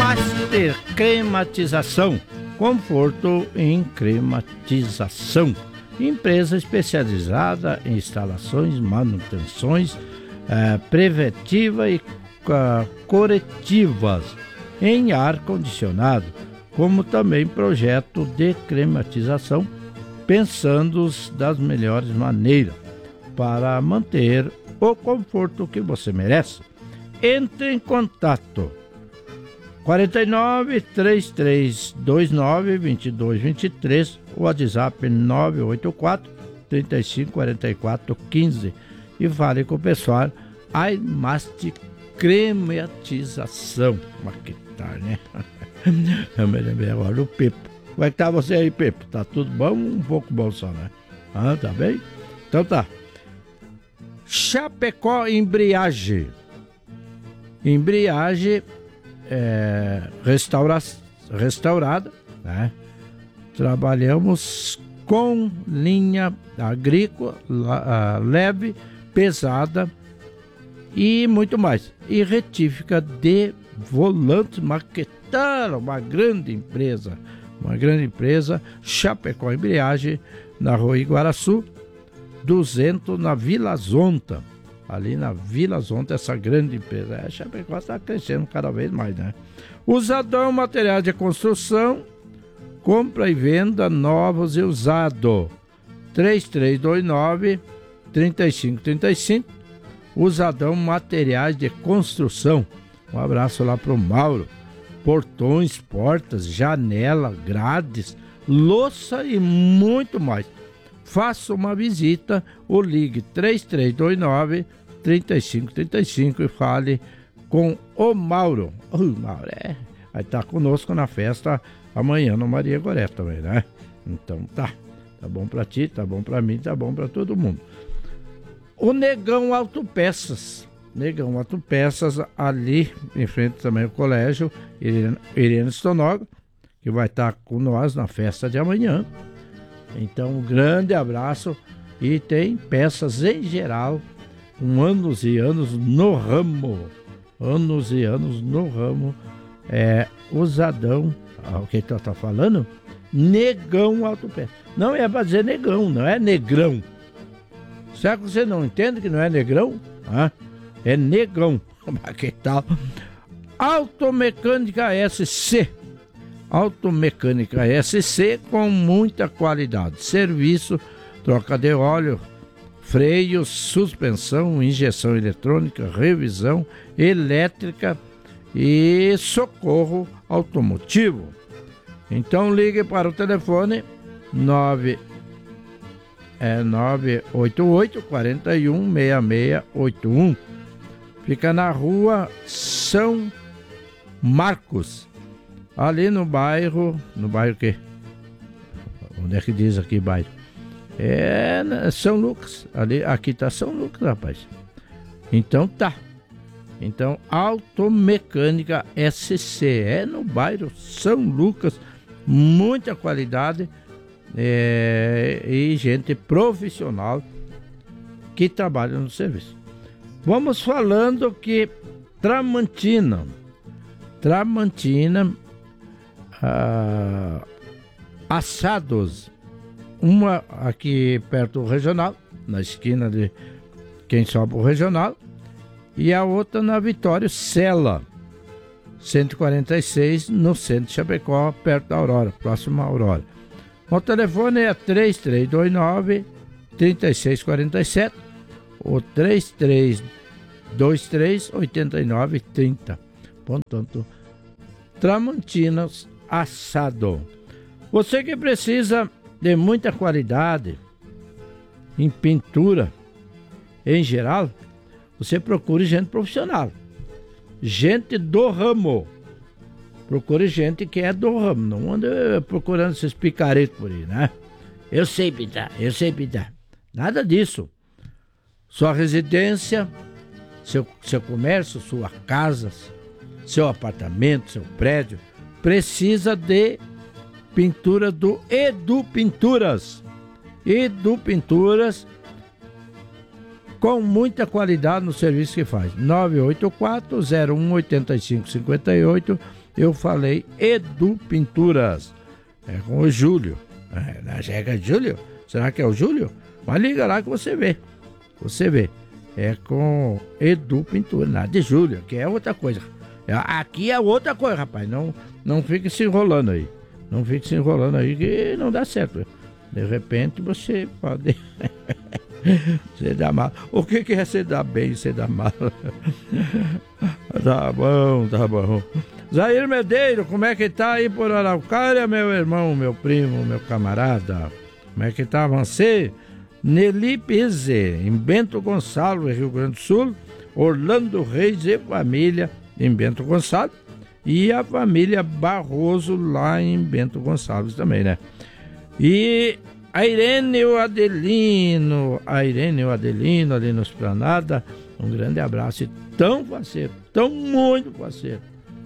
Master Climatização, conforto em climatização. Empresa especializada em instalações, manutenções preventiva e corretivas em ar-condicionado, como também projeto de climatização, pensando das melhores maneiras para manter o conforto que você merece. Entre em contato 49 3329 2223, o WhatsApp 984 35 44 15 e fale com o pessoal iMaster Climatização. Mas que tá, né? Eu me lembrei agora do Pepo. Como é que tá você aí, Pepo? Tá tudo bom? Um pouco bom só, né? Tá bem? Então tá. Chapecó Embreagem. Embreagem restaurada, né? Trabalhamos com linha agrícola, leve, pesada e muito mais. E retífica de volantes Maquetano, uma grande empresa, Chapecó Embreagem, na Rua Iguaraçu 200, na Vila Zonta. Ali na Vila Zonta, essa grande empresa. A Chapecó está crescendo cada vez mais, né? Usadão, material de construção, compra e venda novos e usado. 3329-3535. Usadão, materiais de construção. Um abraço lá pro Mauro. Portões, portas, janela, grades, louça e muito mais. Faça uma visita ou ligue 3329-3535 e fale com o Mauro. O Mauro vai estar conosco na festa amanhã no Maria Gorete também, né? Então tá bom pra ti, tá bom pra mim, tá bom pra todo mundo. O Negão Autopeças, ali em frente também ao colégio Irene Stonoga, que vai estar com nós na festa de amanhã. Então, um grande abraço, e tem peças em geral, com anos e anos no ramo, usadão, o que tu tá falando? Negão Autopeças. Não é para dizer negão, não é negrão. Será que você não entende que não é negrão? É negão. Que tal? Automecânica SC. Automecânica SC com muita qualidade. Serviço, troca de óleo, freio, suspensão, injeção eletrônica, revisão elétrica e socorro automotivo. Então ligue para o telefone 988 41 6681. Fica na rua São Marcos, ali no bairro quê? Onde é que diz aqui bairro? São Lucas. Aqui tá São Lucas, rapaz. Então tá. Então, Automecânica SC, no bairro São Lucas, muita qualidade e gente profissional que trabalha no serviço. Vamos falando que Tramontina, assados, uma aqui perto do Regional, na esquina de quem sobe o Regional, e a outra na Vitório Sela, 146, no centro de Chapecó, perto da Aurora, próximo à Aurora. O telefone é 3329-3647 ou 3323-8930. Portanto, Tramontinas Assado. Você que precisa de muita qualidade em pintura em geral, você procure gente profissional, gente do ramo. Procure gente que é do ramo, não anda procurando esses picaretos por aí, né? Eu sei pintar. Nada disso. Sua residência, seu comércio, sua casa, seu apartamento, seu prédio, precisa de pintura do Edu Pinturas. Edu Pinturas, com muita qualidade no serviço que faz. 984-01-8558 eu falei Edu Pinturas. É com o Júlio. É Júlio? Será que é o Júlio? Mas liga lá que você vê. Você vê. É com Edu Pintura, nada de Júlio, que é outra coisa. Aqui é outra coisa, rapaz. Não fique se enrolando aí. Não fique se enrolando aí que não dá certo. De repente você pode você dá mal. O que é você dar bem e você dar mal? Tá bom, tá bom. Zair Medeiro, como é que tá aí por Araucária, meu irmão, meu primo, meu camarada? Como é que tá você? Nelly Pizze, em Bento Gonçalves, Rio Grande do Sul. Orlando Reis e família em Bento Gonçalves. E a família Barroso lá em Bento Gonçalves também, né? E a Irene e o Adelino ali no Esplanada, um grande abraço. E tão parceiro, tão muito parceiro.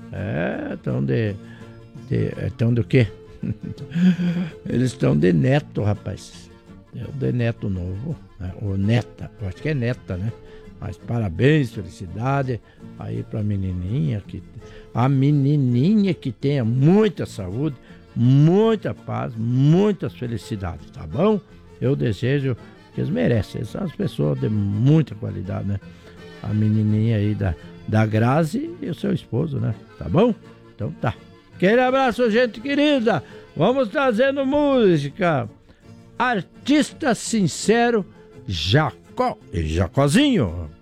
Estão do quê? Eles estão de neto, rapaz. É o de neto novo, né? O neta, eu acho que é neta, né? Mas parabéns, felicidade aí pra menininha, a menininha que tenha muita saúde, muita paz, muitas felicidades, tá bom? Eu desejo que eles merecem, eles são as pessoas de muita qualidade, né? A menininha aí da Grazi e o seu esposo, né? Tá bom? Então tá. Aquele abraço, gente querida. Vamos trazendo música. Artista Sincero, Jacó e Jacozinho.